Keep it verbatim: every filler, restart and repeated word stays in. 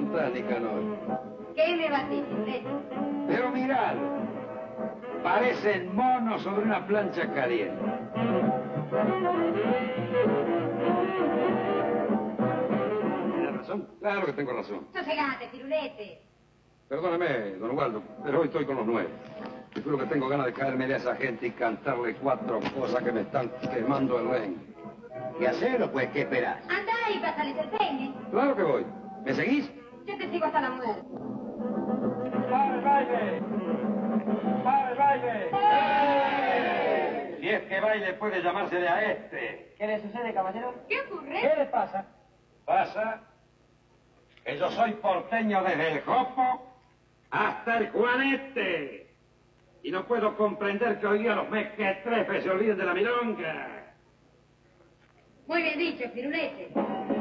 montás, Nicanor? ¿Qué me va a decir? Pero miralo. Parecen monos sobre una plancha caliente. ¿Tienes razón? Claro que tengo razón. Sosegate, Firulete. Perdóname, don Ubaldo, pero hoy estoy con los nueve. Yo creo que tengo ganas de caerme de esa gente y cantarle cuatro cosas que me están quemando el ren. Y hacerlo, pues, ¿qué esperás? Andá y pasales el peine. Claro que voy. ¿Me seguís? Yo te sigo hasta la muerte. ¡Para el baile! ¡Para el baile! ¡Eh! Si es que baile puede llamársele a este. ¿Qué le sucede, caballero? ¿Qué ocurre? ¿Qué le pasa? Pasa que yo soy porteño desde el Jopo hasta el Juanete. Y no puedo comprender que hoy día los mequetrefes se olviden de la milonga. Muy bien dicho, Firulete.